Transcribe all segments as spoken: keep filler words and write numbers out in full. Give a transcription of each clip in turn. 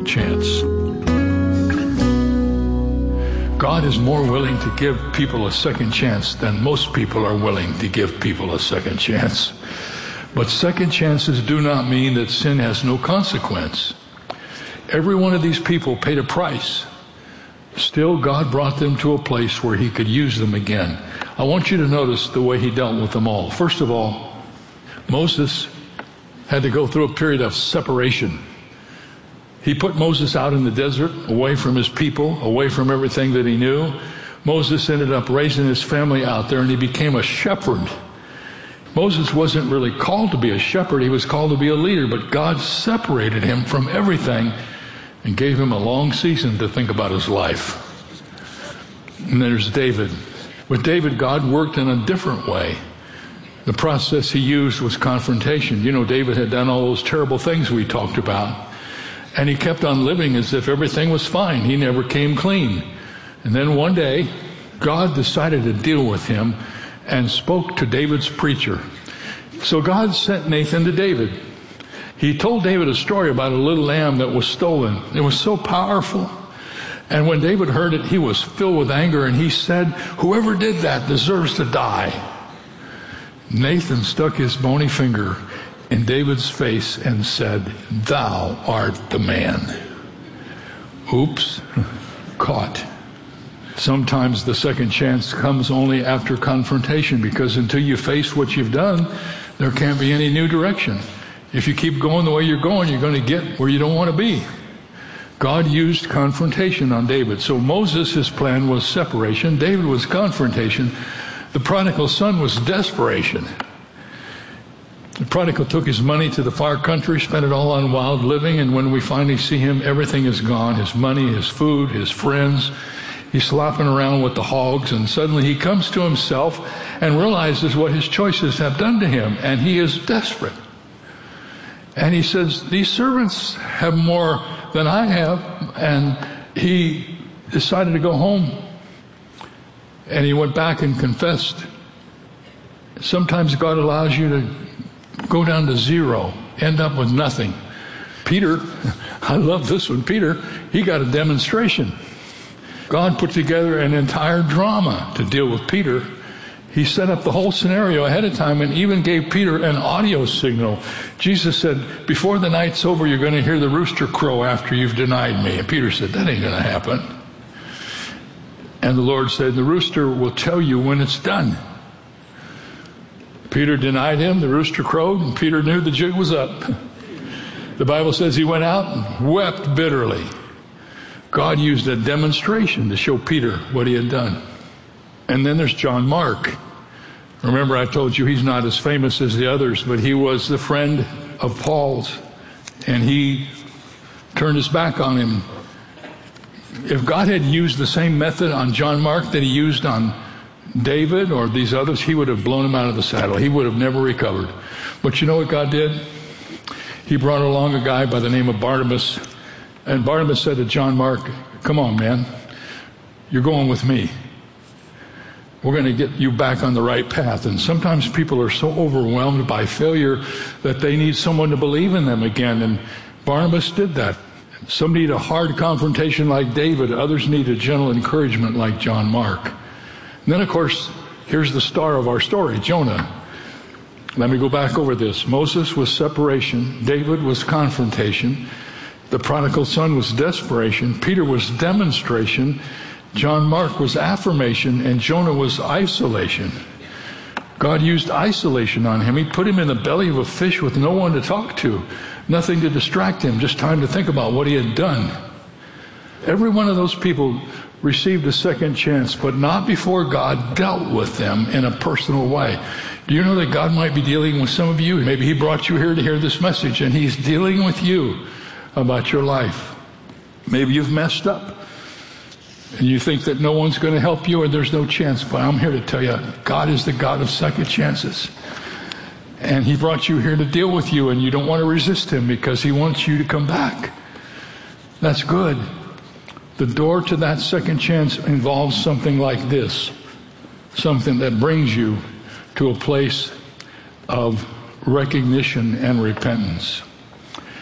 chance. God is more willing to give people a second chance than most people are willing to give people a second chance. But second chances do not mean that sin has no consequence. Every one of these people paid a price. Still, God brought them to a place where he could use them again. I want you to notice the way he dealt with them all. First of all, Moses had to go through a period of separation. He put Moses out in the desert, away from his people, away from everything that he knew. Moses ended up raising his family out there, and he became a shepherd. Moses wasn't really called to be a shepherd. He was called to be a leader, but God separated him from everything and gave him a long season to think about his life. And there's David. With David, God worked in a different way. The process he used was confrontation. You know, David had done all those terrible things we talked about. And he kept on living as if everything was fine. He never came clean. And then one day, God decided to deal with him and spoke to David's preacher. So God sent Nathan to David. He told David a story about a little lamb that was stolen. It was so powerful. And when David heard it, he was filled with anger, and he said, "Whoever did that deserves to die." Nathan stuck his bony finger in David's face and said, "Thou art the man." Oops, caught. Sometimes the second chance comes only after confrontation, because until you face what you've done, there can't be any new direction. If you keep going the way you're going, you're going to get where you don't want to be. God used confrontation on David. So Moses, his plan was separation. David was confrontation. The prodigal son was desperation. The prodigal took his money to the far country, spent it all on wild living, and when we finally see him, everything is gone. His money, his food, his friends. He's slopping around with the hogs, and suddenly he comes to himself and realizes what his choices have done to him, and he is desperate. And he says, "These servants have more than I have," and he decided to go home. And he went back and confessed. Sometimes God allows you to go down to zero, end up with nothing. Peter, I love this one, Peter, he got a demonstration. God put together an entire drama to deal with Peter. He set up the whole scenario ahead of time and even gave Peter an audio signal. Jesus said, "Before the night's over, you're going to hear the rooster crow after you've denied me." And Peter said, "That ain't going to happen." And the Lord said, "The rooster will tell you when it's done." Peter denied him, the rooster crowed, and Peter knew the jig was up. The Bible says he went out and wept bitterly. God used a demonstration to show Peter what he had done. And then there's John Mark. Remember, I told you he's not as famous as the others, but he was the friend of Paul's, and he turned his back on him. If God had used the same method on John Mark that he used on David or these others, he would have blown him out of the saddle. He would have never recovered. But you know what God did? He brought along a guy by the name of Barnabas, and Barnabas said to John Mark, "Come on, man, you're going with me. We're going to get you back on the right path." And sometimes people are so overwhelmed by failure that they need someone to believe in them again. And Barnabas did that. Some need a hard confrontation like David. Others need a gentle encouragement like John Mark. And then, of course, here's the star of our story, Jonah. Let me go back over this. Moses was separation. David was confrontation. The prodigal son was desperation. Peter was demonstration. John Mark was affirmation, and Jonah was isolation. God used isolation on him. He put him in the belly of a fish with no one to talk to, nothing to distract him, just time to think about what he had done. Every one of those people received a second chance, but not before God dealt with them in a personal way. Do you know that God might be dealing with some of you? Maybe he brought you here to hear this message, and he's dealing with you about your life. Maybe you've messed up, and you think that no one's going to help you or there's no chance. But I'm here to tell you, God is the God of second chances. And he brought you here to deal with you, and you don't want to resist him because he wants you to come back. That's good. The door to that second chance involves something like this, something that brings you to a place of recognition and repentance.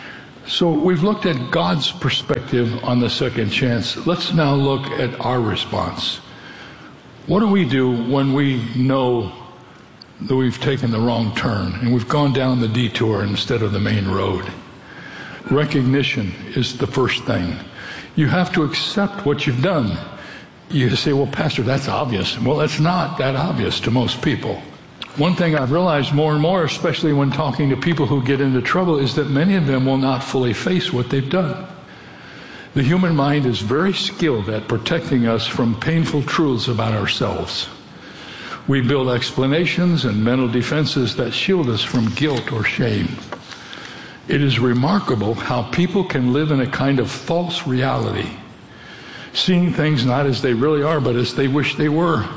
So we've looked at God's perspective on the second chance. Let's now look at our response. What do we do when we know that we've taken the wrong turn and we've gone down the detour instead of the main road? Recognition is the first thing. You have to accept what you've done. You say, well, Pastor, that's obvious. Well, it's not that obvious to most people. One thing I've realized more and more, especially when talking to people who get into trouble, is that many of them will not fully face what they've done. The human mind is very skilled at protecting us from painful truths about ourselves. We build explanations and mental defenses that shield us from guilt or shame. It is remarkable how people can live in a kind of false reality, seeing things not as they really are, but as they wish they were.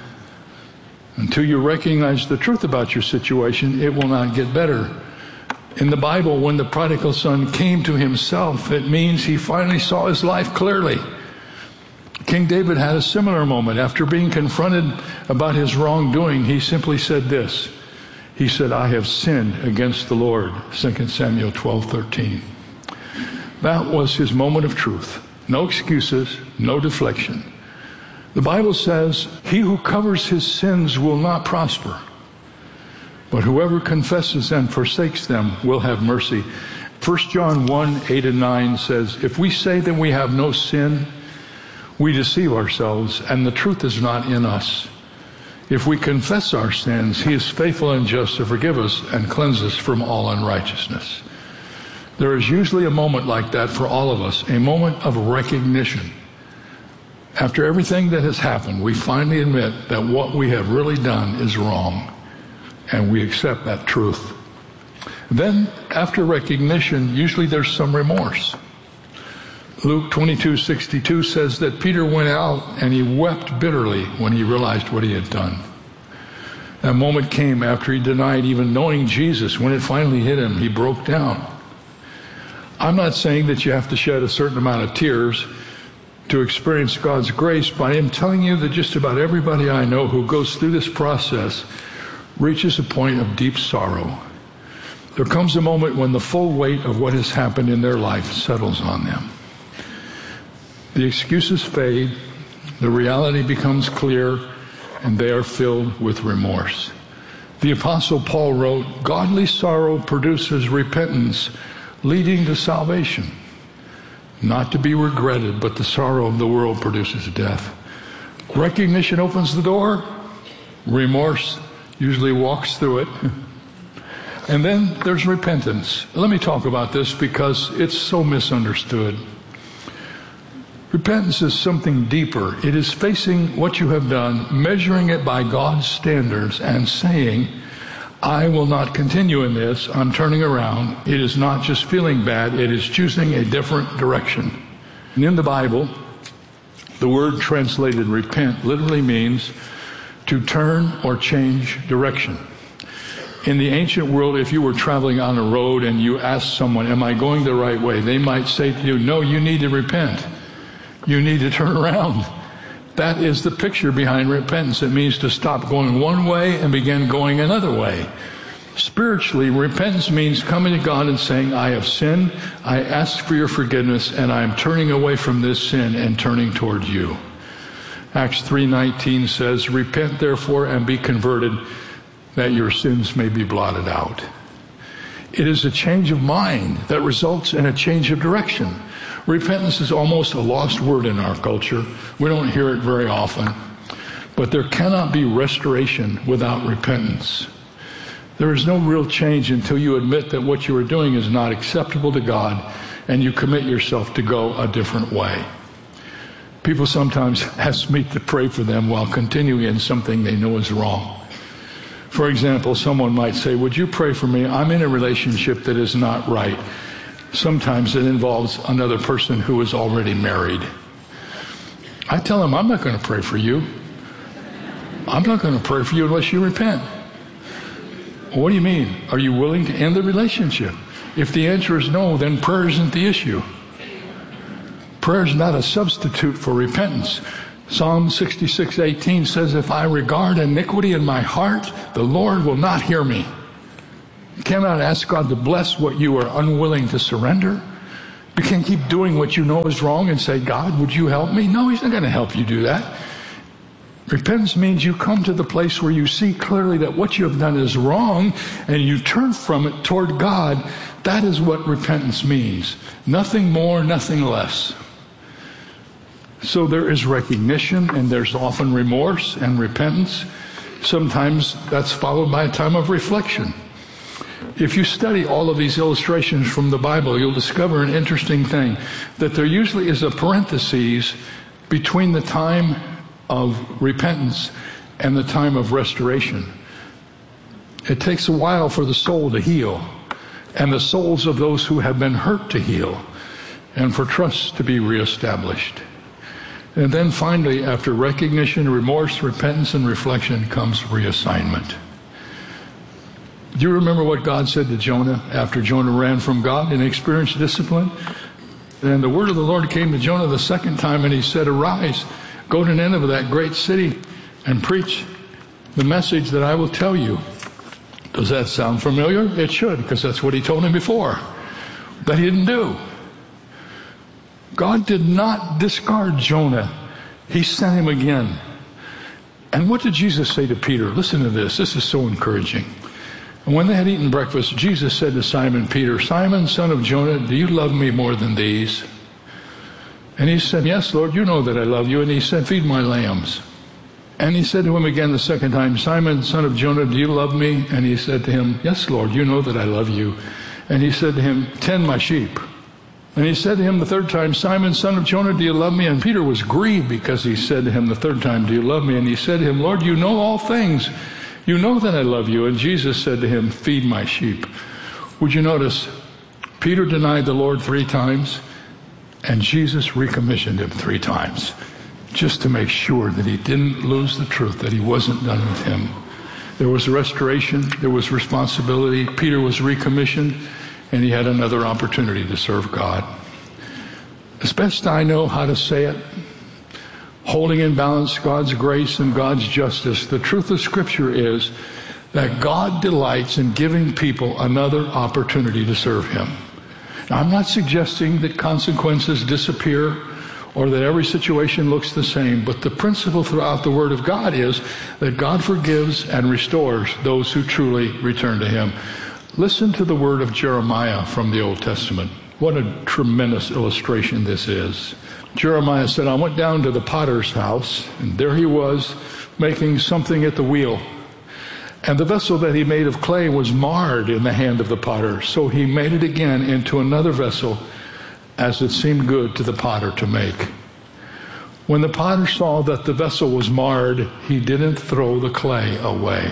Until you recognize the truth about your situation, it will not get better. In the Bible, when the prodigal son came to himself, it means he finally saw his life clearly. King David had a similar moment. After being confronted about his wrongdoing, he simply said this. He said, I have sinned against the Lord, Second Samuel twelve thirteen. That was his moment of truth. No excuses, no deflection. The Bible says, he who covers his sins will not prosper, but whoever confesses and forsakes them will have mercy. First John one, eight and nine says, if we say that we have no sin, we deceive ourselves, and the truth is not in us. If we confess our sins, he is faithful and just to forgive us and cleanse us from all unrighteousness. There is usually a moment like that for all of us, a moment of recognition. After everything that has happened, we finally admit that what we have really done is wrong, and we accept that truth. Then, after recognition, usually there's some remorse. Luke twenty-two sixty-two says that Peter went out and he wept bitterly when he realized what he had done. That moment came after he denied even knowing Jesus. When it finally hit him, he broke down. I'm not saying that you have to shed a certain amount of tears to experience God's grace, but I am telling you that just about everybody I know who goes through this process reaches a point of deep sorrow. There comes a moment when the full weight of what has happened in their life settles on them. The excuses fade, the reality becomes clear, and they are filled with remorse. The Apostle Paul wrote, godly sorrow produces repentance, leading to salvation. Not to be regretted, but the sorrow of the world produces death. Recognition opens the door. Remorse usually walks through it. And then there's repentance. Let me talk about this because it's so misunderstood. Repentance is something deeper. It is facing what you have done, measuring it by God's standards, and saying, I will not continue in this. I'm turning around. It is not just feeling bad. It is choosing a different direction. And in the Bible, the word translated repent literally means to turn or change direction. In the ancient world, if you were traveling on a road and you asked someone, am I going the right way? They might say to you, no, you need to repent. You need to turn around. That is the picture behind repentance. It means to stop going one way and begin going another way. Spiritually, repentance means coming to God and saying, I have sinned, I ask for your forgiveness, and I am turning away from this sin and turning toward you. Acts three nineteen says, repent therefore and be converted, that your sins may be blotted out. It is a change of mind that results in a change of direction. Repentance is almost a lost word in our culture. We don't hear it very often. But there cannot be restoration without repentance. There is no real change until you admit that what you are doing is not acceptable to God and you commit yourself to go a different way. People sometimes ask me to pray for them while continuing in something they know is wrong. For example, someone might say, would you pray for me? I'm in a relationship that is not right. Sometimes it involves another person who is already married. I tell them, I'm not going to pray for you. I'm not going to pray for you unless you repent. Well, what do you mean? Are you willing to end the relationship? If the answer is no, then prayer isn't the issue. Prayer is not a substitute for repentance. Psalm sixty-six eighteen says, if I regard iniquity in my heart, the Lord will not hear me. You cannot ask God to bless what you are unwilling to surrender. You can't keep doing what you know is wrong and say, God, would you help me? No, he's not going to help you do that. Repentance means you come to the place where you see clearly that what you have done is wrong and you turn from it toward God. That is what repentance means. Nothing more, nothing less. So there is recognition, and there's often remorse and repentance. Sometimes that's followed by a time of reflection. If you study all of these illustrations from the Bible, you'll discover an interesting thing, that there usually is a parenthesis between the time of repentance and the time of restoration. It takes a while for the soul to heal, and the souls of those who have been hurt to heal, and for trust to be reestablished. And then finally, after recognition, remorse, repentance, and reflection comes reassignment. Do you remember what God said to Jonah after Jonah ran from God and experienced discipline? And the word of the Lord came to Jonah the second time, and he said, arise, go to Nineveh, that great city, and preach the message that I will tell you. Does that sound familiar? It should, because that's what he told him before. That he didn't do. God did not discard Jonah. He sent him again. And what did Jesus say to Peter? Listen to this. This is so encouraging. And when they had eaten breakfast, Jesus said to Simon Peter, Simon, son of Jonah, do you love me more than these? And he said, yes, Lord, you know that I love you. And he said, feed my lambs. And he said to him again the second time, Simon, son of Jonah, do you love me? And he said to him, yes, Lord, you know that I love you. And he said to him, tend my sheep. And he said to him the third time, Simon, son of Jonah, do you love me? And Peter was grieved because he said to him the third time, do you love me? And he said to him, Lord, you know all things. You know that I love you. And Jesus said to him, feed my sheep. Would you notice, Peter denied the Lord three times, and Jesus recommissioned him three times, just to make sure that he didn't lose the truth, that he wasn't done with him. There was restoration, there was responsibility. Peter was recommissioned, and he had another opportunity to serve God. As best I know how to say it, holding in balance God's grace and God's justice, the truth of Scripture is that God delights in giving people another opportunity to serve him. Now, I'm not suggesting that consequences disappear or that every situation looks the same, but the principle throughout the Word of God is that God forgives and restores those who truly return to him. Listen to the word of Jeremiah from the Old Testament. What a tremendous illustration this is. Jeremiah said, I went down to the potter's house, and there he was making something at the wheel. And the vessel that he made of clay was marred in the hand of the potter. So he made it again into another vessel, as it seemed good to the potter to make. When the potter saw that the vessel was marred, he didn't throw the clay away.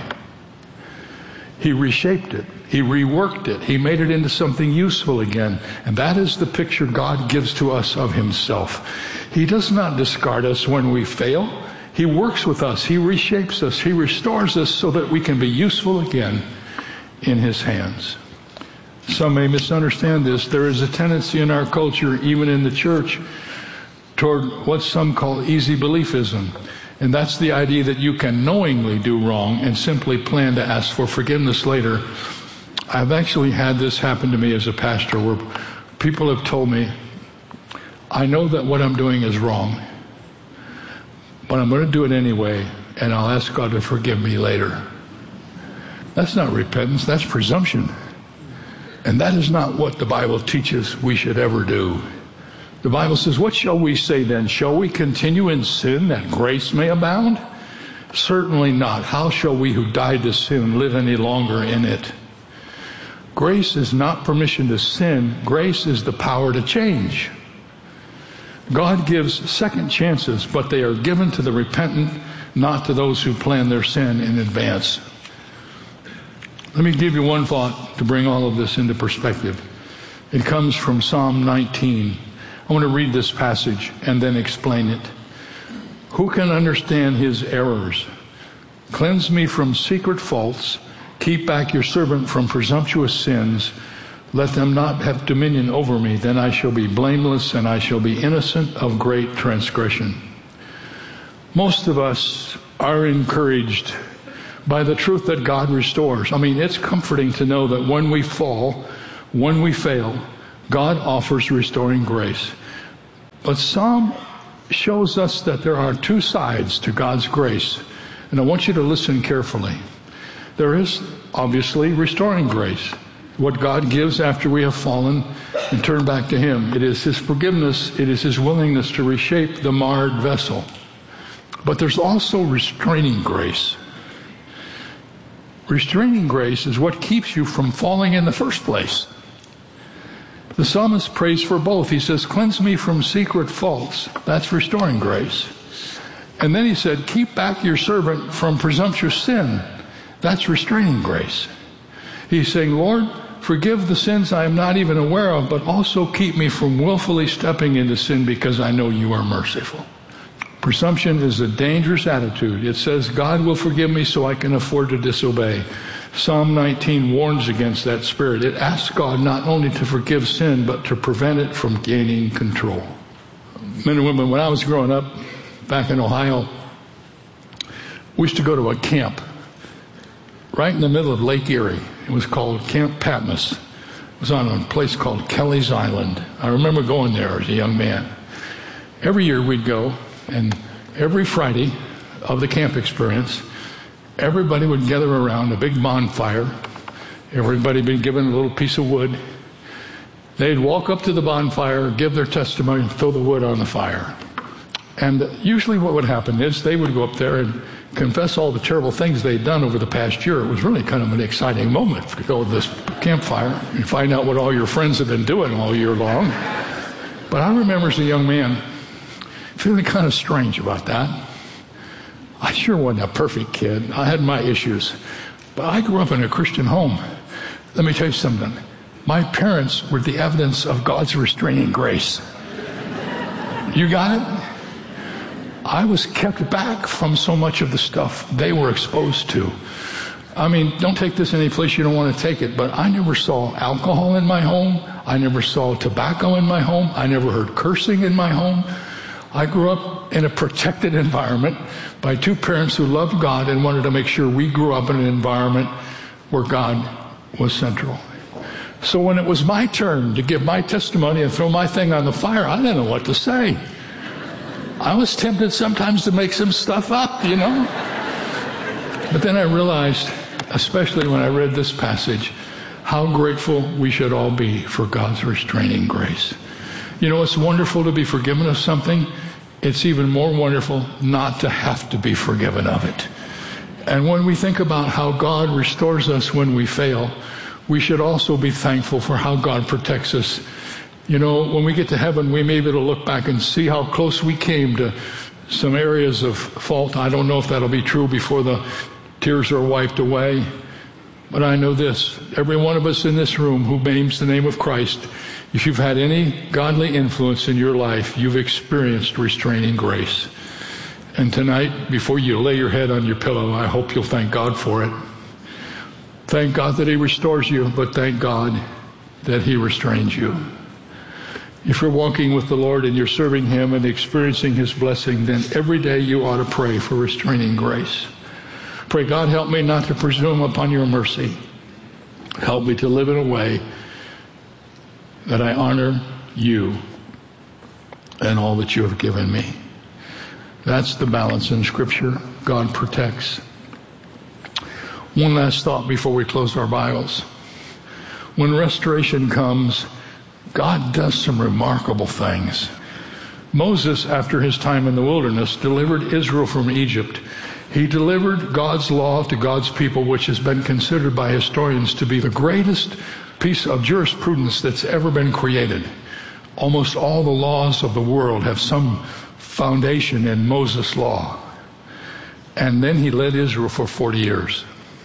He reshaped it. He reworked it. He made it into something useful again. And that is the picture God gives to us of himself. He does not discard us when we fail. He works with us. He reshapes us. He restores us so that we can be useful again in his hands. Some may misunderstand this. There is a tendency in our culture, even in the church, toward what some call easy beliefism. And that's the idea that you can knowingly do wrong and simply plan to ask for forgiveness later. I've actually had this happen to me as a pastor where people have told me, I know that what I'm doing is wrong, but I'm going to do it anyway, and I'll ask God to forgive me later. That's not repentance, that's presumption. And that is not what the Bible teaches we should ever do. The Bible says, what shall we say then? Shall we continue in sin that grace may abound? Certainly not. How shall we who died to sin live any longer in it? Grace is not permission to sin. Grace is the power to change. God gives second chances, but they are given to the repentant, not to those who plan their sin in advance. Let me give you one thought to bring all of this into perspective. It comes from Psalm nineteen. I want to read this passage and then explain it. Who can understand his errors? Cleanse me from secret faults. Keep back your servant from presumptuous sins. Let them not have dominion over me. Then I shall be blameless and I shall be innocent of great transgression. Most of us are encouraged by the truth that God restores. I mean, it's comforting to know that when we fall, when we fail, God offers restoring grace. But Psalm shows us that there are two sides to God's grace. And I want you to listen carefully. There is obviously restoring grace. What God gives after we have fallen and turn back to Him. It is His forgiveness. It is His willingness to reshape the marred vessel. But there's also restraining grace. Restraining grace is what keeps you from falling in the first place. The psalmist prays for both. He says, cleanse me from secret faults. That's restoring grace. And then he said, keep back your servant from presumptuous sin. That's restraining grace. He's saying, Lord, forgive the sins I am not even aware of, but also keep me from willfully stepping into sin because I know you are merciful. Presumption is a dangerous attitude. It says, God will forgive me so I can afford to disobey. Psalm nineteen warns against that spirit. It asks God not only to forgive sin, but to prevent it from gaining control. Men and women, when I was growing up back in Ohio, we used to go to a camp right in the middle of Lake Erie. It was called Camp Patmos. It was on a place called Kelly's Island. I remember going there as a young man. Every year we'd go, and every Friday of the camp experience, everybody would gather around a big bonfire. Everybody would be given a little piece of wood. They'd walk up to the bonfire, give their testimony, and throw the wood on the fire. And usually what would happen is they would go up there and confess all the terrible things they'd done over the past year. It was really kind of an exciting moment to go to this campfire and find out what all your friends had been doing all year long. But I remember as a young man feeling kind of strange about that. I sure wasn't a perfect kid. I had my issues. But I grew up in a Christian home. Let me tell you something. My parents were the evidence of God's restraining grace. You got it? I was kept back from so much of the stuff they were exposed to. I mean, don't take this any place you don't want to take it, but I never saw alcohol in my home. I never saw tobacco in my home. I never heard cursing in my home. I grew up in a protected environment by two parents who loved God and wanted to make sure we grew up in an environment where God was central. So when it was my turn to give my testimony and throw my thing on the fire, I didn't know what to say. I was tempted sometimes to make some stuff up, you know. But then I realized, especially when I read this passage, how grateful we should all be for God's restraining grace. You know, it's wonderful to be forgiven of something. It's even more wonderful not to have to be forgiven of it. And when we think about how God restores us when we fail, we should also be thankful for how God protects us. You know, when we get to heaven, we may be able to look back and see how close we came to some areas of fault. I don't know if that'll be true before the tears are wiped away. But I know this, every one of us in this room who names the name of Christ, if you've had any godly influence in your life, you've experienced restraining grace. And tonight, before you lay your head on your pillow, I hope you'll thank God for it. Thank God that He restores you, but thank God that He restrains you. If you're walking with the Lord and you're serving Him and experiencing His blessing, then every day you ought to pray for restraining grace. Pray, God, help me not to presume upon your mercy. Help me to live in a way that I honor you and all that you have given me. That's the balance in Scripture. God protects. One last thought before we close our Bibles. When restoration comes, God does some remarkable things. Moses, after his time in the wilderness, delivered Israel from Egypt. He delivered God's law to God's people, which has been considered by historians to be the greatest piece of jurisprudence that's ever been created. Almost all the laws of the world have some foundation in Moses' law. And then he led Israel for forty years.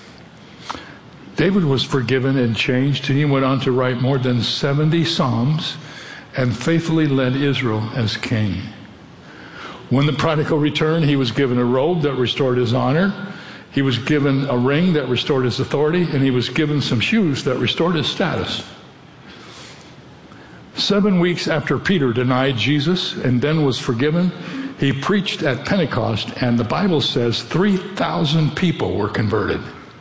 David was forgiven and changed, and he went on to write more than seventy Psalms and faithfully led Israel as king. When the prodigal returned, he was given a robe that restored his honor. He was given a ring that restored his authority, and he was given some shoes that restored his status. Seven weeks after Peter denied Jesus and then was forgiven, He preached at Pentecost, and the Bible says three thousand people were converted.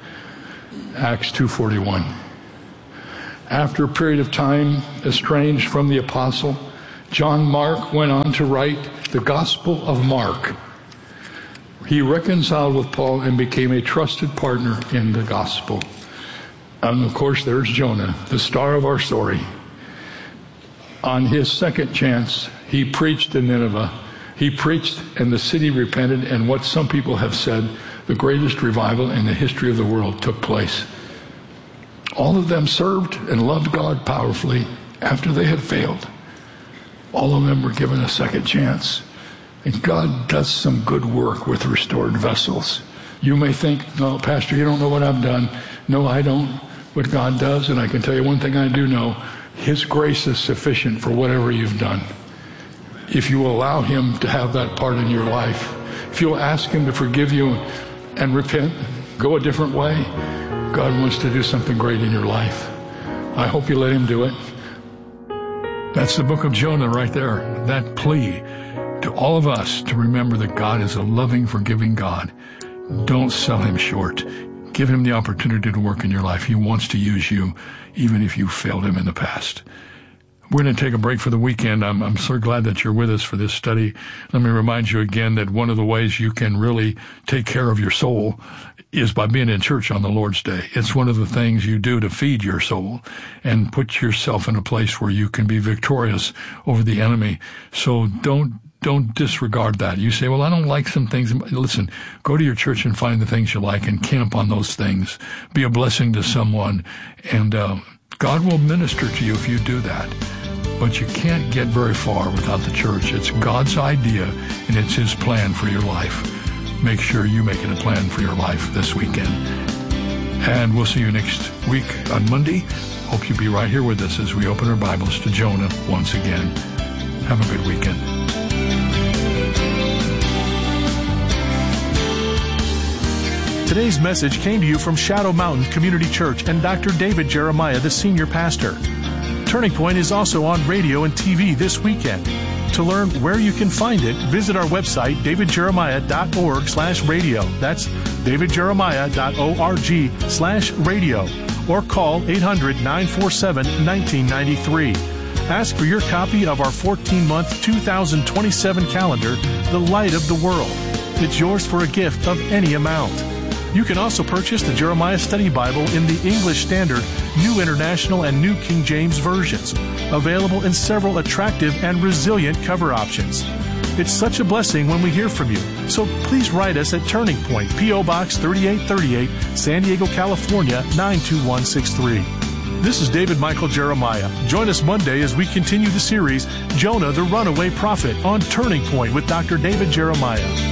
Acts two forty-one. After a period of time estranged from the apostle, John Mark went on to write the Gospel of Mark. He reconciled with Paul and became a trusted partner in the gospel. And of course, there's Jonah, the star of our story. On his second chance, he preached in Nineveh. He preached and the city repented, and what some people have said, the greatest revival in the history of the world took place. All of them served and loved God powerfully after they had failed. All of them were given a second chance. And God does some good work with restored vessels. You may think, no, Pastor, you don't know what I've done. No, I don't. What God does, and I can tell you one thing I do know, His grace is sufficient for whatever you've done. If you allow Him to have that part in your life, if you'll ask Him to forgive you and repent, go a different way, God wants to do something great in your life. I hope you let Him do it. That's the book of Jonah right there. That plea to all of us to remember that God is a loving, forgiving God. Don't sell Him short. Give Him the opportunity to work in your life. He wants to use you, even if you failed Him in the past. We're going to take a break for the weekend. I'm, I'm so glad that you're with us for this study. Let me remind you again that one of the ways you can really take care of your soul is by being in church on the Lord's Day. It's one of the things you do to feed your soul and put yourself in a place where you can be victorious over the enemy. So don't Don't disregard that. You say, well, I don't like some things. Listen, go to your church and find the things you like and camp on those things. Be a blessing to someone, and uh, God will minister to you if you do that. But you can't get very far without the church. It's God's idea, and it's His plan for your life. Make sure you make it a plan for your life this weekend. And we'll see you next week on Monday. Hope you'll be right here with us as we open our Bibles to Jonah once again. Have a good weekend. Today's message came to you from Shadow Mountain Community Church and Doctor David Jeremiah, the senior pastor. Turning Point is also on radio and T V this weekend. To learn where you can find it, visit our website, david jeremiah dot org slash radio. That's david jeremiah dot org slash radio. Or call eight hundred, nine four seven, one nine nine three. Ask for your copy of our fourteen-month two thousand twenty-seven calendar, The Light of the World. It's yours for a gift of any amount. You can also purchase the Jeremiah Study Bible in the English Standard, New International, and New King James versions, available in several attractive and resilient cover options. It's such a blessing when we hear from you, so please write us at Turning Point, P O Box thirty-eight thirty-eight, San Diego, California, nine two one six three. This is David Michael Jeremiah. Join us Monday as we continue the series, Jonah the Runaway Prophet, on Turning Point with Doctor David Jeremiah.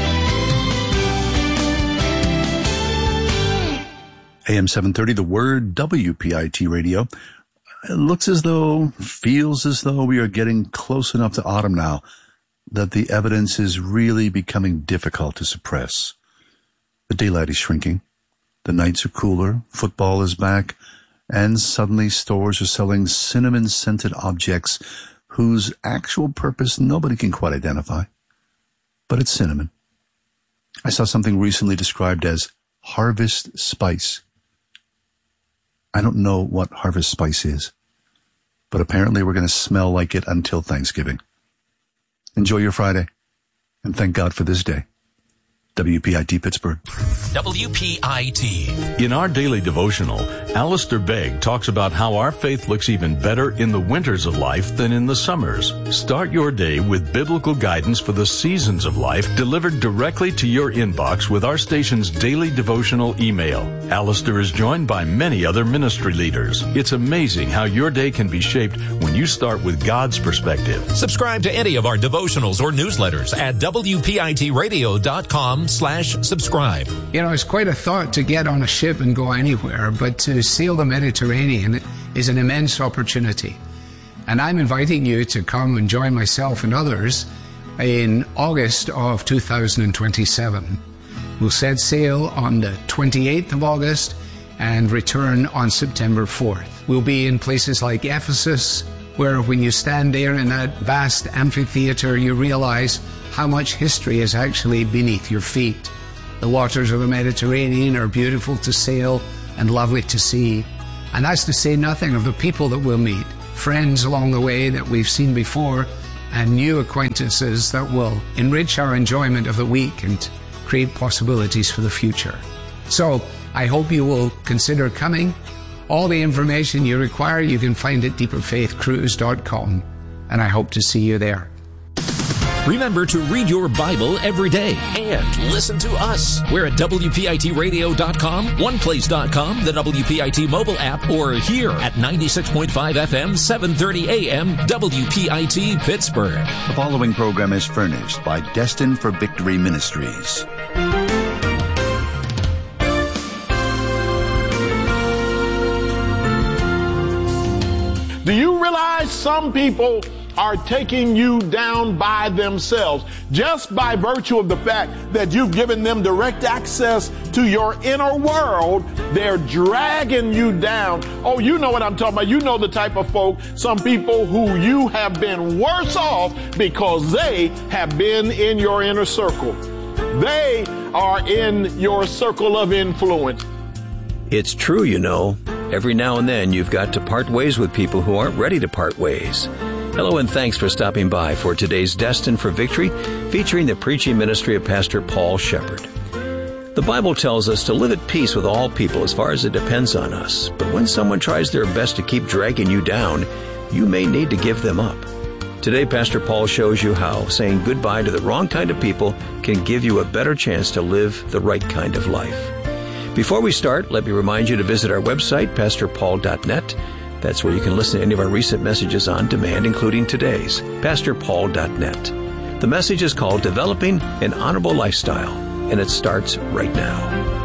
A M seven thirty, The Word, W P I T Radio. It looks as though, feels as though we are getting close enough to autumn now that the evidence is really becoming difficult to suppress. The daylight is shrinking. The nights are cooler. Football is back. And suddenly stores are selling cinnamon-scented objects whose actual purpose nobody can quite identify. But it's cinnamon. I saw something recently described as harvest spice. I don't know what harvest spice is, but apparently we're going to smell like it until Thanksgiving. Enjoy your Friday, and thank God for this day. W P I T Pittsburgh. W P I T. In our daily devotional, Alistair Begg talks about how our faith looks even better in the winters of life than in the summers. Start your day with biblical guidance for the seasons of life delivered directly to your inbox with our station's daily devotional email. Alistair is joined by many other ministry leaders. It's amazing how your day can be shaped when you start with God's perspective. Subscribe to any of our devotionals or newsletters at W P I T radio dot com slash subscribe. You know, it's quite a thought to get on a ship and go anywhere, but to sail the Mediterranean is an immense opportunity. And I'm inviting you to come and join myself and others in August of two thousand twenty-seven. We'll set sail on the twenty-eighth of August and return on September fourth. We'll be in places like Ephesus, where when you stand there in that vast amphitheater, you realize how much history is actually beneath your feet. The waters of the Mediterranean are beautiful to sail and lovely to see. And that's to say nothing of the people that we'll meet, friends along the way that we've seen before, and new acquaintances that will enrich our enjoyment of the week and create possibilities for the future. So I hope you will consider coming. All the information you require you can find at deeper faith cruise dot com, and I hope to see you there. Remember to read your Bible every day and listen to us. We're at W P I T radio dot com, one place dot com, the W P I T mobile app, or here at ninety-six point five F M, seven thirty A M, W P I T Pittsburgh. The following program is furnished by Destined for Victory Ministries. Do you realize some people are taking you down by themselves just by virtue of the fact that you've given them direct access to your inner world? They're dragging you down. Oh, you know what I'm talking about. You know the type of folk, some people who you have been worse off because they have been in your inner circle. They are in your circle of influence. It's true, you know. Every now and then you've got to part ways with people who aren't ready to part ways. Hello and thanks for stopping by for today's Destined for Victory, featuring the preaching ministry of Pastor Paul Shepherd. The Bible tells us to live at peace with all people as far as it depends on us. But when someone tries their best to keep dragging you down, you may need to give them up. Today, Pastor Paul shows you how saying goodbye to the wrong kind of people can give you a better chance to live the right kind of life. Before we start, let me remind you to visit our website, pastor paul dot net. That's where you can listen to any of our recent messages on demand, including today's, pastor paul dot net. The message is called Developing an Honorable Lifestyle, and it starts right now.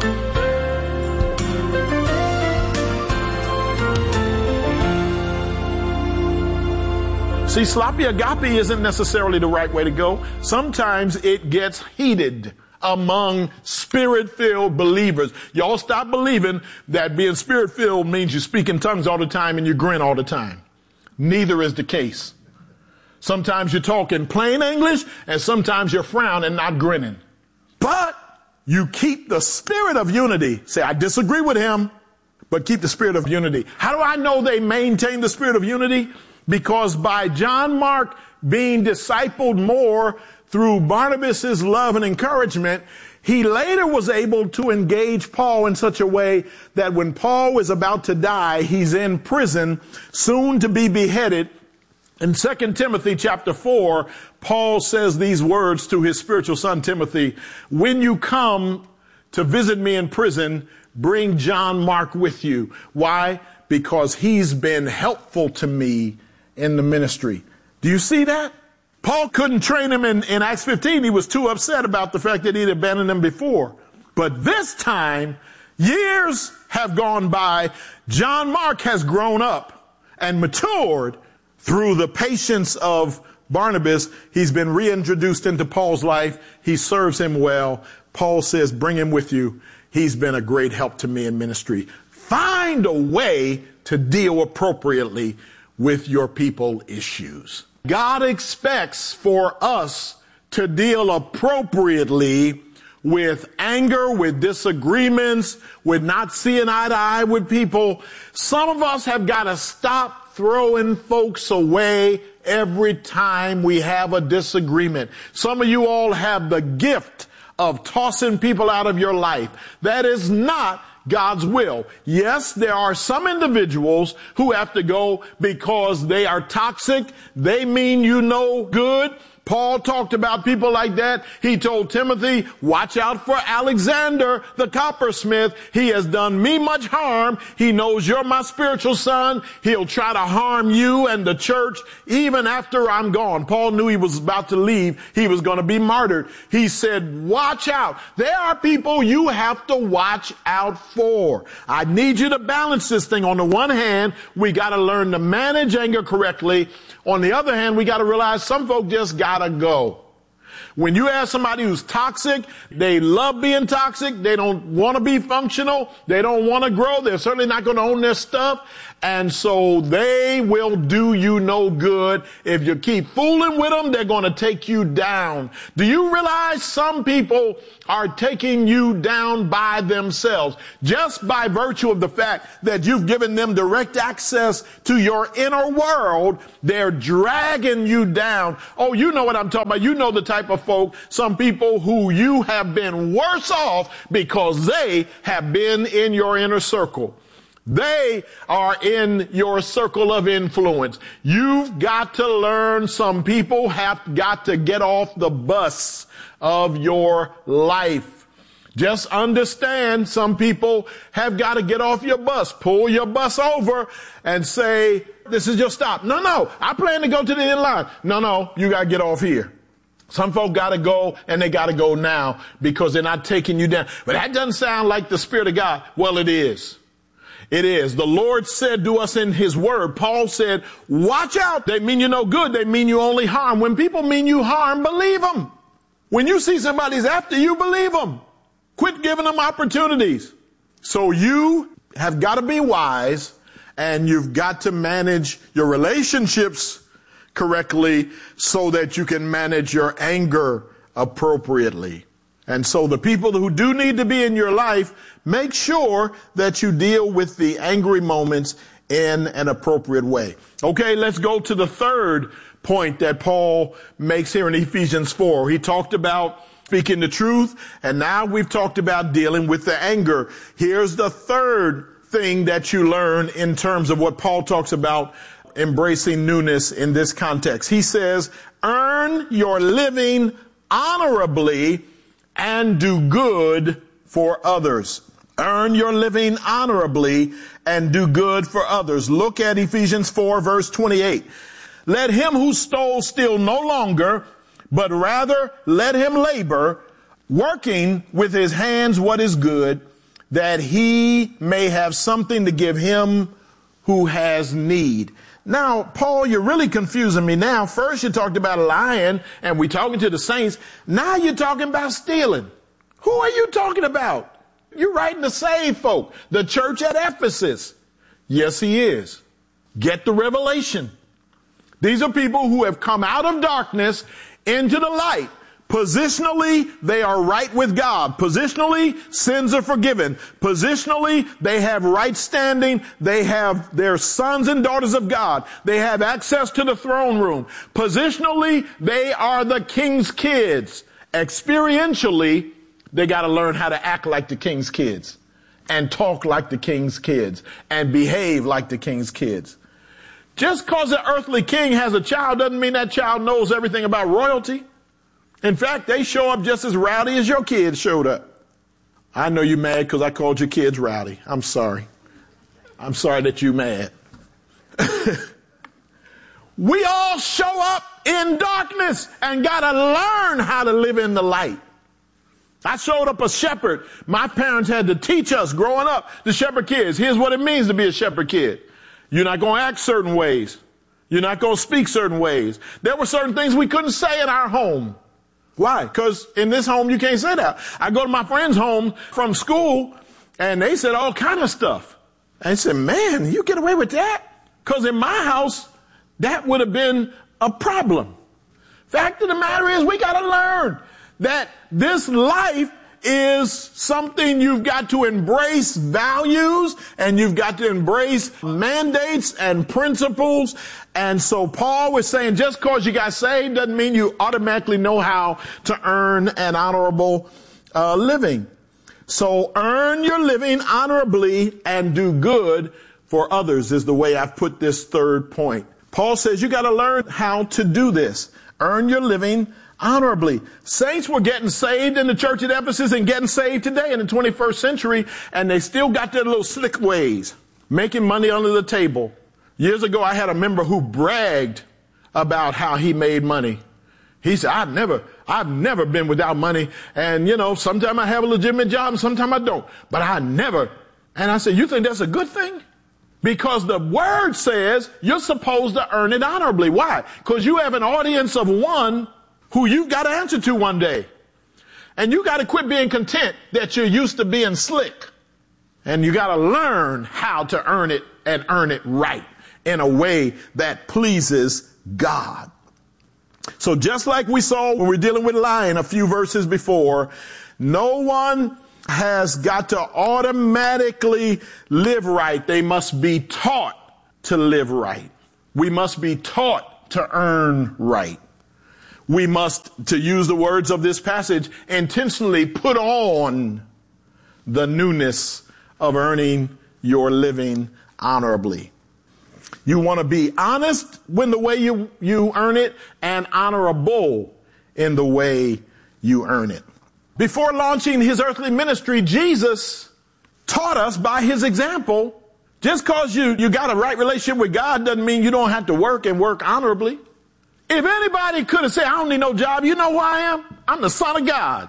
See, sloppy agape isn't necessarily the right way to go. Sometimes it gets heated among spirit-filled believers. Y'all stop believing that being spirit-filled means you speak in tongues all the time and you grin all the time. Neither is the case. Sometimes you talk in plain English and sometimes you're frowning and not grinning. But you keep the spirit of unity. Say, I disagree with him, but keep the spirit of unity. How do I know they maintain the spirit of unity? Because by John Mark being discipled more through Barnabas's love and encouragement, he later was able to engage Paul in such a way that when Paul was about to die, he's in prison, soon to be beheaded. In Second Timothy chapter four, Paul says these words to his spiritual son Timothy, when you come to visit me in prison, bring John Mark with you. Why? Because he's been helpful to me in the ministry. Do you see that? Paul couldn't train him in, in Acts fifteen. He was too upset about the fact that he'd abandoned him before. But this time, years have gone by. John Mark has grown up and matured through the patience of Barnabas. He's been reintroduced into Paul's life. He serves him well. Paul says, bring him with you. He's been a great help to me in ministry. Find a way to deal appropriately with your people issues. God expects for us to deal appropriately with anger, with disagreements, with not seeing eye to eye with people. Some of us have got to stop throwing folks away every time we have a disagreement. Some of you all have the gift of tossing people out of your life. That is not God's will. Yes, there are some individuals who have to go because they are toxic. They mean you no good. Paul talked about people like that. He told Timothy, watch out for Alexander, the coppersmith. He has done me much harm. He knows you're my spiritual son. He'll try to harm you and the church even after I'm gone. Paul knew he was about to leave. He was going to be martyred. He said, watch out. There are people you have to watch out for. I need you to balance this thing. On the one hand, we got to learn to manage anger correctly. On the other hand, we got to realize some folk just got to go. When you ask somebody who's toxic, they love being toxic. They don't want to be functional. They don't want to grow. They're certainly not going to own their stuff. And so they will do you no good. If you keep fooling with them, they're going to take you down. Do you realize some people are taking you down by themselves just by virtue of the fact that you've given them direct access to your inner world? They're dragging you down. Oh, you know what I'm talking about. You know the type of folk, some people who you have been worse off because they have been in your inner circle. They are in your circle of influence. You've got to learn. Some people have got to get off the bus of your life. Just understand, some people have got to get off your bus, pull your bus over and say, this is your stop. No, no, I plan to go to the end line. No, no, you got to get off here. Some folk got to go, and they got to go now because they're not taking you down. But that doesn't sound like the Spirit of God. Well, it is. It is. The Lord said to us in his word, Paul said, watch out. They mean you no good. They mean you only harm. When people mean you harm, believe them. When you see somebody's after you, believe them. Quit giving them opportunities. So you have got to be wise, and you've got to manage your relationships correctly so that you can manage your anger appropriately. And so the people who do need to be in your life, make sure that you deal with the angry moments in an appropriate way. Okay, let's go to the third point that Paul makes here in Ephesians four. He talked about speaking the truth, and now we've talked about dealing with the anger. Here's the third thing that you learn in terms of what Paul talks about embracing newness in this context. He says, earn your living honorably and do good for others. Earn your living honorably and do good for others. Look at Ephesians four, verse twenty-eight. Let him who stole steal no longer, but rather let him labor, working with his hands what is good, that he may have something to give him who has need. Now, Paul, you're really confusing me now. First you talked about lying, and we're talking to the saints. Now you're talking about stealing. Who are you talking about? You're writing to save folk. The church at Ephesus. Yes, he is. Get the revelation. These are people who have come out of darkness into the light. Positionally, they are right with God. Positionally, sins are forgiven. Positionally, they have right standing. They have their sons and daughters of God. They have access to the throne room. Positionally, they are the king's kids. Experientially, they got to learn how to act like the king's kids and talk like the king's kids and behave like the king's kids. Just because the earthly king has a child doesn't mean that child knows everything about royalty. In fact, they show up just as rowdy as your kids showed up. I know you're mad because I called your kids rowdy. I'm sorry. I'm sorry that you're mad. We all show up in darkness and got to learn how to live in the light. I showed up a shepherd. My parents had to teach us growing up to shepherd kids. Here's what it means to be a shepherd kid. You're not going to act certain ways. You're not going to speak certain ways. There were certain things we couldn't say in our home. Why? Because in this home, you can't say that. I go to my friend's home from school, and they said all kind of stuff. I said, man, you get away with that? Because in my house, that would have been a problem. Fact of the matter is, we got to learn that this life is something you've got to embrace values, and you've got to embrace mandates and principles. And so Paul was saying, just because you got saved doesn't mean you automatically know how to earn an honorable uh, living. So earn your living honorably and do good for others is the way I've put this third point. Paul says you got to learn how to do this. Earn your living honorably. Saints were getting saved in the church at Ephesus and getting saved today in the twenty-first century, and they still got their little slick ways, making money under the table. Years ago, I had a member who bragged about how he made money. He said, I've never, I've never been without money. And, you know, sometimes I have a legitimate job and sometimes I don't, but I never. And I said, you think that's a good thing? Because the word says you're supposed to earn it honorably. Why? Because you have an audience of one who you've got to answer to one day. And you got to quit being content that you're used to being slick. And you got to learn how to earn it and earn it right in a way that pleases God. So just like we saw when we were dealing with lying a few verses before, no one has got to automatically live right. They must be taught to live right. We must be taught to earn right. We must, to use the words of this passage, intentionally put on the newness of earning your living honorably. You want to be honest when the way you, you earn it, and honorable in the way you earn it. Before launching his earthly ministry, Jesus taught us by his example. Just because you, you got a right relationship with God doesn't mean you don't have to work and work honorably. If anybody could have said, I don't need no job, you know who I am? I'm the Son of God.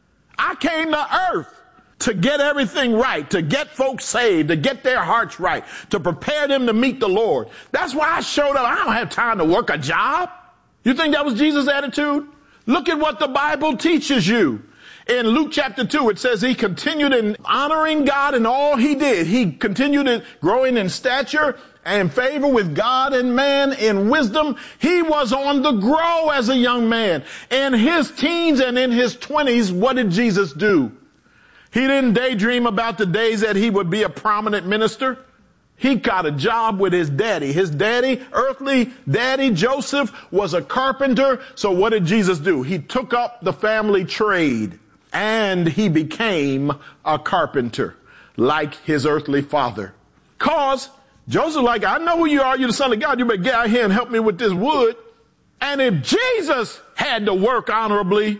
I came to earth to get everything right, to get folks saved, to get their hearts right, to prepare them to meet the Lord. That's why I showed up. I don't have time to work a job. You think that was Jesus' attitude? Look at what the Bible teaches you. In Luke chapter two, it says he continued in honoring God in all he did. He continued in growing in stature and favor with God and man in wisdom. He was on the grow as a young man. In his teens and in his twenties, what did Jesus do? He didn't daydream about the days that he would be a prominent minister. He got a job with his daddy. His daddy, earthly daddy, Joseph, was a carpenter. So what did Jesus do? He took up the family trade and he became a carpenter like his earthly father. Cause Joseph, like, I know who you are. You're the Son of God. You better get out here and help me with this wood. And if Jesus had to work honorably,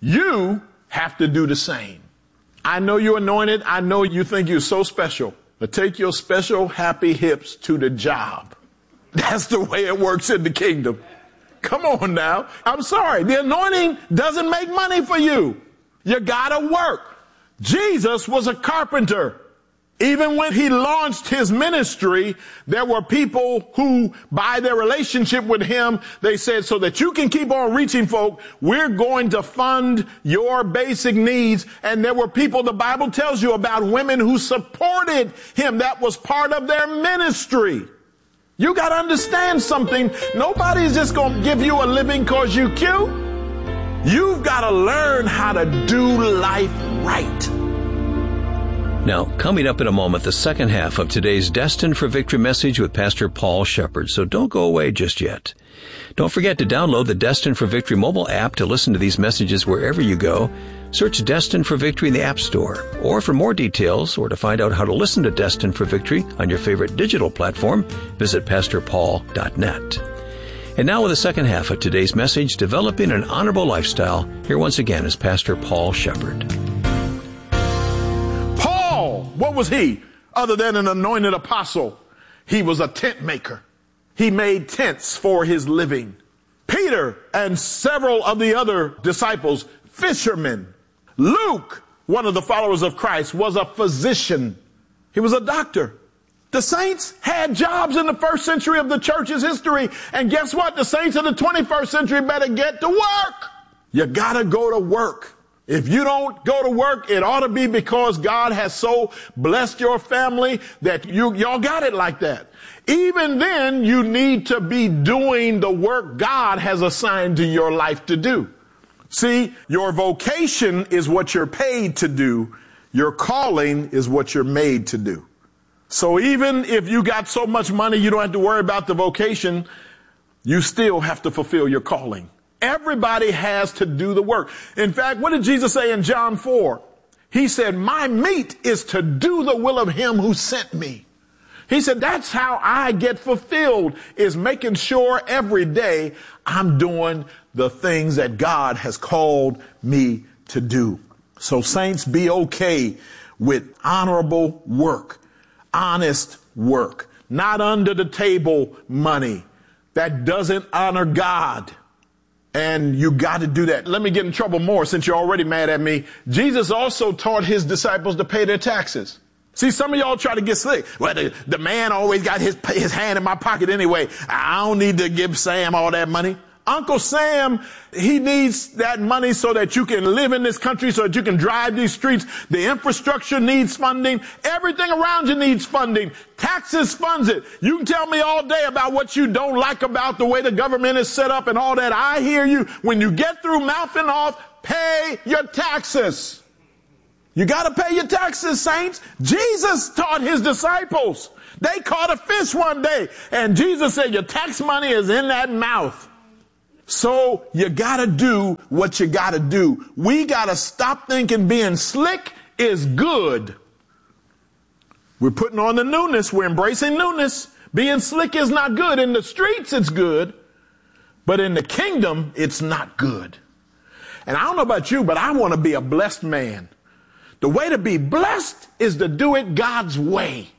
you have to do the same. I know you're anointed. I know you think you're so special, but take your special happy hips to the job. That's the way it works in the kingdom. Come on now. I'm sorry. The anointing doesn't make money for you. You gotta work. Jesus was a carpenter. Even when he launched his ministry, there were people who, by their relationship with him, they said, so that you can keep on reaching folk, we're going to fund your basic needs. And there were people, the Bible tells you about women who supported him. That was part of their ministry. You got to understand something. Nobody's just going to give you a living because you cute. You've got to learn how to do life right. Now, coming up in a moment, the second half of today's Destined for Victory message with Pastor Paul Shepherd, so don't go away just yet. Don't forget to download the Destined for Victory mobile app to listen to these messages wherever you go. Search Destined for Victory in the App Store. Or for more details, or to find out how to listen to Destined for Victory on your favorite digital platform, visit pastor paul dot net. And now with the second half of today's message, Developing an Honorable Lifestyle, here once again is Pastor Paul Shepherd. What was he? Other than an anointed apostle, he was a tent maker. He made tents for his living. Peter and several of the other disciples, fishermen. Luke, one of the followers of Christ, was a physician. He was a doctor. The saints had jobs in the first century of the church's history. And guess what? The saints of the twenty-first century better get to work. You gotta go to work. If you don't go to work, it ought to be because God has so blessed your family that you, y'all got it like that. Even then, you need to be doing the work God has assigned to your life to do. See, your vocation is what you're paid to do. Your calling is what you're made to do. So even if you got so much money, you don't have to worry about the vocation. You still have to fulfill your calling. Everybody has to do the work. In fact, what did Jesus say in John four? He said, my meat is to do the will of him who sent me. He said, that's how I get fulfilled, is making sure every day I'm doing the things that God has called me to do. So saints, be okay with honorable work, honest work, not under the table money that doesn't honor God. And you got to do that. Let me get in trouble more since you're already mad at me. Jesus also taught his disciples to pay their taxes. See, some of y'all try to get slick. Well, the, the man always got his, his hand in my pocket anyway. I don't need to give Sam all that money. Uncle Sam, he needs that money so that you can live in this country, so that you can drive these streets. The infrastructure needs funding. Everything around you needs funding. Taxes funds it. You can tell me all day about what you don't like about the way the government is set up and all that. I hear you. When you get through mouthing off, pay your taxes. You got to pay your taxes, saints. Jesus taught his disciples. They caught a fish one day, and Jesus said, your tax money is in that mouth. So you got to do what you got to do. We got to stop thinking being slick is good. We're putting on the newness. We're embracing newness. Being slick is not good. In the streets, it's good. But in the kingdom, it's not good. And I don't know about you, but I want to be a blessed man. The way to be blessed is to do it God's way.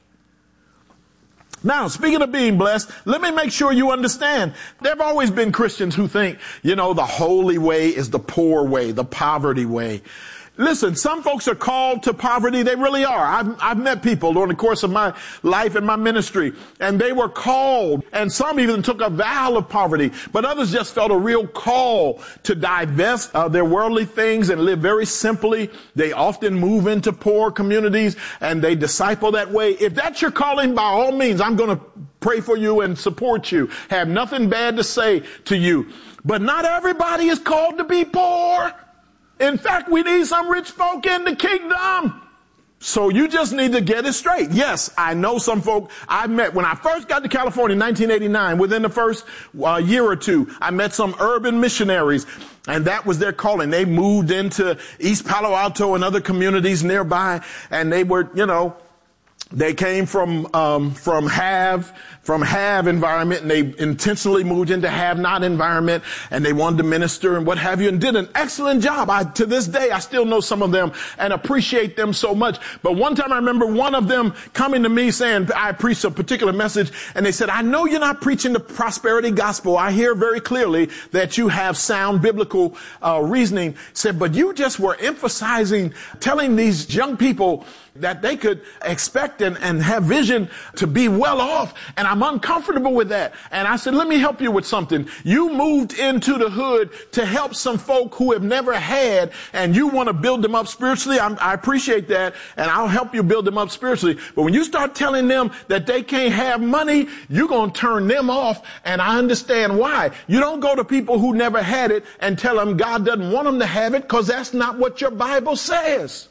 Now, speaking of being blessed, let me make sure you understand. There have always been Christians who think, you know, the holy way is the poor way, the poverty way. Listen, some folks are called to poverty. They really are. I've, I've met people during the course of my life and my ministry, and they were called, and some even took a vow of poverty, but others just felt a real call to divest of their worldly things and live very simply. They often move into poor communities, and they disciple that way. If that's your calling, by all means, I'm going to pray for you and support you. Have nothing bad to say to you. But not everybody is called to be poor. In fact, we need some rich folk in the kingdom. So you just need to get it straight. Yes, I know some folk I met when I first got to California in nineteen eighty-nine. Within the first uh, year or two, I met some urban missionaries, and that was their calling. They moved into East Palo Alto and other communities nearby, and they were, you know, they came from um, from have from have environment, and they intentionally moved into have not environment, and they wanted to minister and what have you, and did an excellent job. I, to this day, I still know some of them and appreciate them so much. But one time I remember one of them coming to me saying, I preached a particular message, and they said, I know you're not preaching the prosperity gospel. I hear very clearly that you have sound biblical uh, reasoning. Said, but you just were emphasizing, telling these young people that they could expect and, and have vision to be well off. And I'm uncomfortable with that. And I said, let me help you with something. You moved into the hood to help some folk who have never had, and you want to build them up spiritually. I'm, I appreciate that. And I'll help you build them up spiritually. But when you start telling them that they can't have money, you're going to turn them off. And I understand why. You don't go to people who never had it and tell them God doesn't want them to have it, because that's not what your Bible says.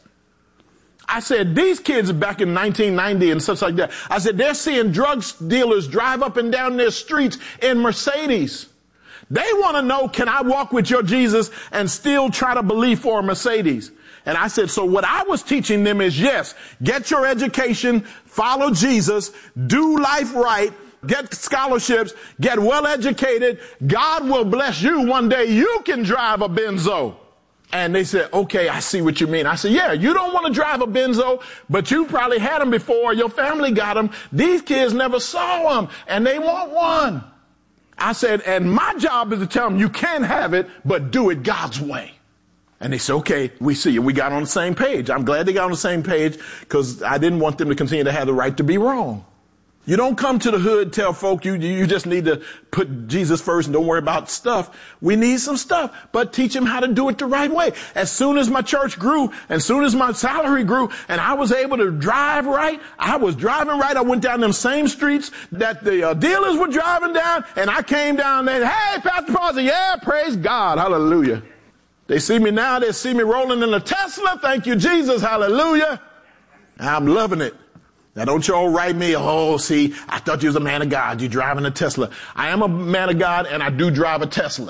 I said, these kids back in nineteen ninety and such like that, I said, they're seeing drug dealers drive up and down their streets in Mercedes. They want to know, can I walk with your Jesus and still try to believe for a Mercedes? And I said, so what I was teaching them is, yes, get your education, follow Jesus, do life right, get scholarships, get well educated. God will bless you. One day you can drive a Benzo. And they said, okay, I see what you mean. I said, yeah, you don't want to drive a Benzo, but you probably had them before. Your family got them. These kids never saw them, and they want one. I said, and my job is to tell them you can have it, but do it God's way. And they said, okay, we see you. We got on the same page. I'm glad they got on the same page, because I didn't want them to continue to have the right to be wrong. You don't come to the hood, tell folk you, you just need to put Jesus first and don't worry about stuff. We need some stuff, but teach them how to do it the right way. As soon as my church grew, as soon as my salary grew, and I was able to drive right, I was driving right. I went down them same streets that the uh, dealers were driving down, and I came down there, hey, Pastor Paul, said, yeah, praise God, hallelujah. They see me now, they see me rolling in a Tesla, thank you, Jesus, hallelujah. I'm loving it. Now, don't y'all write me, oh, see, I thought you was a man of God. You're driving a Tesla. I am a man of God, and I do drive a Tesla.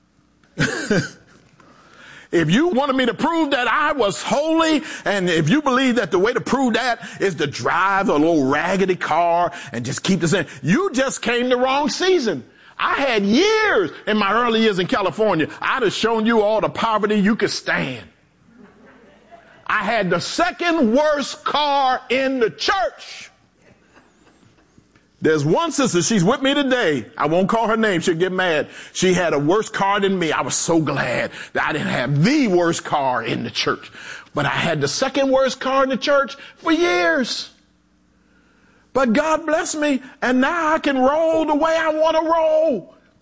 If you wanted me to prove that I was holy, and if you believe that the way to prove that is to drive a little raggedy car and just keep the same, you just came the wrong season. I had years in my early years in California. I'd have shown you all the poverty you could stand. I had the second worst car in the church. There's one sister, she's with me today. I won't call her name, she'll get mad. She had a worse car than me. I was so glad that I didn't have the worst car in the church. But I had the second worst car in the church for years. But God bless me, and now I can roll the way I want to roll.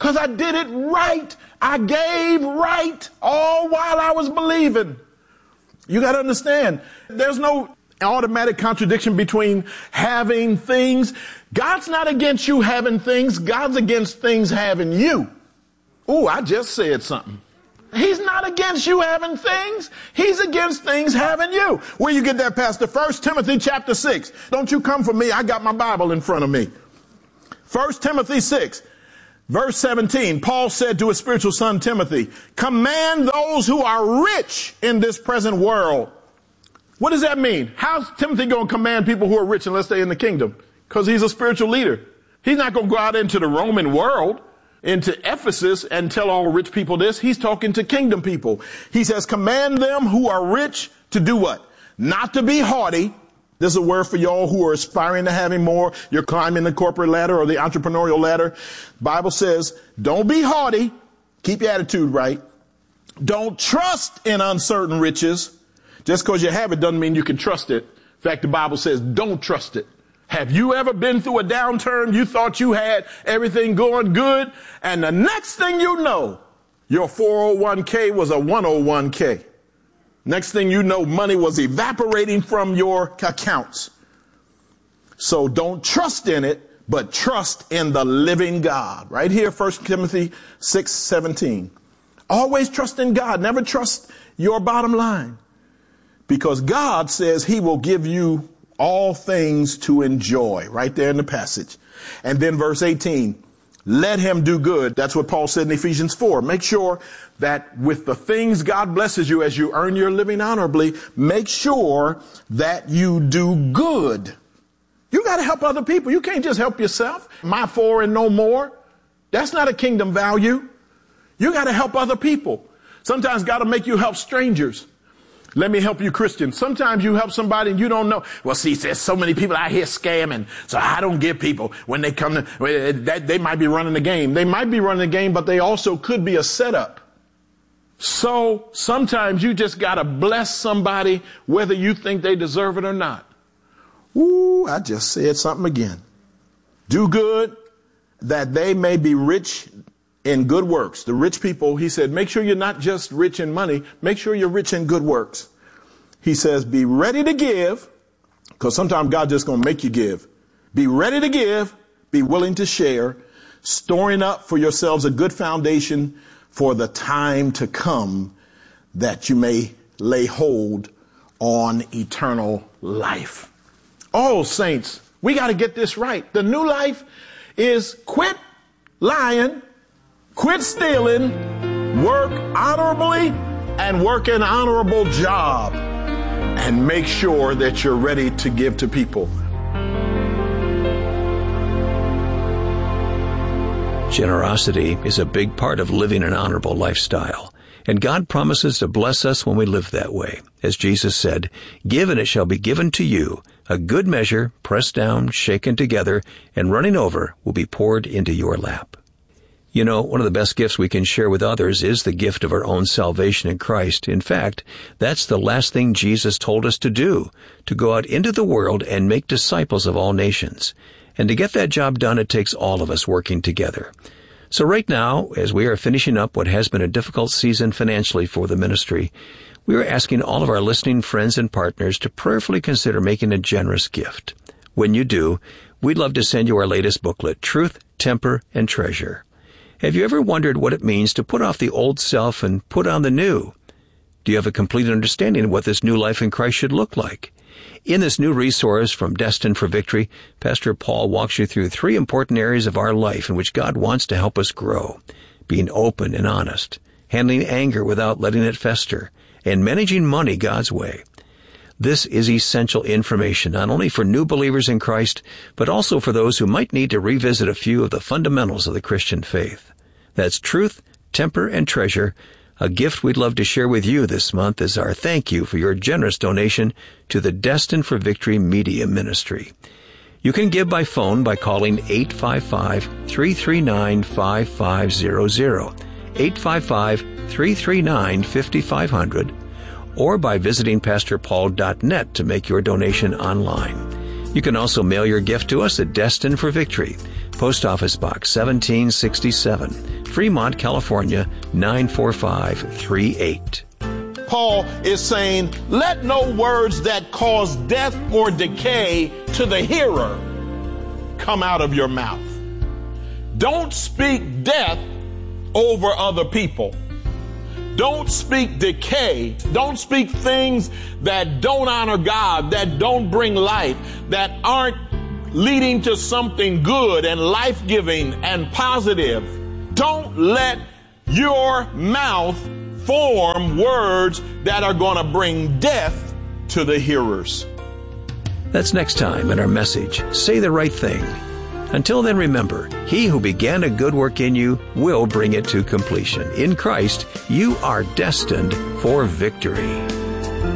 Because I did it right. I gave right all while I was believing. You got to understand, there's no automatic contradiction between having things. God's not against you having things. God's against things having you. Ooh, I just said something. He's not against you having things. He's against things having you. Where you get that, Pastor? First Timothy chapter six. Don't you come for me. I got my Bible in front of me. First Timothy six. Verse seventeen, Paul said to his spiritual son Timothy, command those who are rich in this present world. What does that mean? How's Timothy going to command people who are rich unless they're in the kingdom? Because he's a spiritual leader. He's not going to go out into the Roman world, into Ephesus, and tell all rich people this. He's talking to kingdom people. He says, command them who are rich to do what? Not to be haughty. This is a word for y'all who are aspiring to having more. You're climbing the corporate ladder or the entrepreneurial ladder. Bible says, don't be haughty. Keep your attitude right. Don't trust in uncertain riches. Just because you have it doesn't mean you can trust it. In fact, the Bible says, don't trust it. Have you ever been through a downturn? You thought you had everything going good, and the next thing you know, your four oh one k was a one oh one k. Next thing you know, money was evaporating from your accounts. So don't trust in it, but trust in the living God. Right here, First Timothy six seventeen. Always trust in God. Never trust your bottom line. Because God says he will give you all things to enjoy. Right there in the passage. And then verse eighteen. Let him do good. That's what Paul said in Ephesians four. Make sure that with the things God blesses you as you earn your living honorably, make sure that you do good. You got to help other people. You can't just help yourself. My four and no more. That's not a kingdom value. You got to help other people. Sometimes God will make you help strangers. Let me help you, Christian. Sometimes you help somebody and you don't know. Well, see, there's so many people out here scamming, so I don't give people when they come to, that they might be running the game. They might be running the game, but they also could be a setup. So sometimes you just got to bless somebody whether you think they deserve it or not. Ooh, I just said something again. Do good that they may be rich in good works. The rich people, he said, make sure you're not just rich in money. Make sure you're rich in good works. He says, be ready to give, because sometimes God's just going to make you give. Be ready to give, be willing to share, storing up for yourselves a good foundation for the time to come, that you may lay hold on eternal life. Oh, saints, we got to get this right. The new life is quit lying, quit stealing, work honorably, and work an honorable job. And make sure that you're ready to give to people. Generosity is a big part of living an honorable lifestyle. And God promises to bless us when we live that way. As Jesus said, give and it shall be given to you. A good measure, pressed down, shaken together, and running over will be poured into your lap. You know, one of the best gifts we can share with others is the gift of our own salvation in Christ. In fact, that's the last thing Jesus told us to do, to go out into the world and make disciples of all nations. And to get that job done, it takes all of us working together. So right now, as we are finishing up what has been a difficult season financially for the ministry, we are asking all of our listening friends and partners to prayerfully consider making a generous gift. When you do, we'd love to send you our latest booklet, Truth, Temper, and Treasure. Have you ever wondered what it means to put off the old self and put on the new? Do you have a complete understanding of what this new life in Christ should look like? In this new resource from Destined for Victory, Pastor Paul walks you through three important areas of our life in which God wants to help us grow: being open and honest, handling anger without letting it fester, and managing money God's way. This is essential information not only for new believers in Christ, but also for those who might need to revisit a few of the fundamentals of the Christian faith. That's Truth, Temper, and Treasure, a gift we'd love to share with you this month as our thank you for your generous donation to the Destined for Victory Media Ministry. You can give by phone by calling eight five five, three three nine, five five zero zero, eight five five, three three nine, five five zero zero, or by visiting pastor paul dot net to make your donation online. You can also mail your gift to us at Destined for Victory, Post Office Box seventeen sixty-seven, Fremont, California, nine four five three eight. Paul is saying, let no words that cause death or decay to the hearer come out of your mouth. Don't speak death over other people. Don't speak decay. Don't speak things that don't honor God, that don't bring life, that aren't leading to something good and life-giving and positive. Don't let your mouth form words that are going to bring death to the hearers. That's next time in our message, Say the Right Thing. Until then, remember, he who began a good work in you will bring it to completion. In Christ, you are destined for victory.